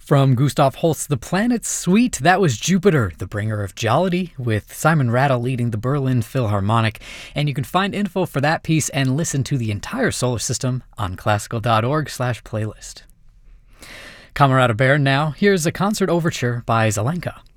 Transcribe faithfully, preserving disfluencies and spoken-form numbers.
From Gustav Holst's The Planet Suite, that was Jupiter, the bringer of jollity, with Simon Rattle leading the Berlin Philharmonic. And you can find info for that piece and listen to the entire solar system on classical.org slash playlist. Camerata Bear now, here's a concert overture by Zelenka.